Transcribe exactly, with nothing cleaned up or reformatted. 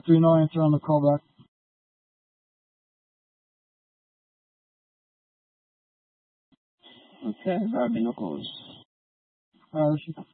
Three, no answer on the callback. Okay, Robbie Knuckles. Uh,